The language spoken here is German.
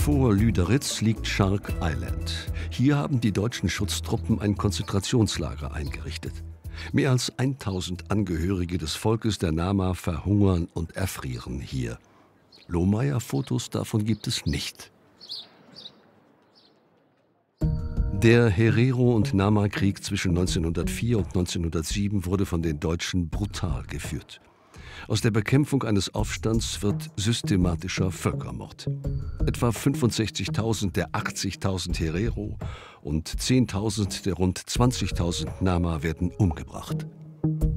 Vor Lüderitz liegt Shark Island. Hier haben die deutschen Schutztruppen ein Konzentrationslager eingerichtet. Mehr als 1000 Angehörige des Volkes der Nama verhungern und erfrieren hier. Lohmeier-Fotos davon gibt es nicht. Der Herero- und Nama-Krieg zwischen 1904 und 1907 wurde von den Deutschen brutal geführt. Aus der Bekämpfung eines Aufstands wird systematischer Völkermord. Etwa 65.000 der 80.000 Herero und 10.000 der rund 20.000 Nama werden umgebracht.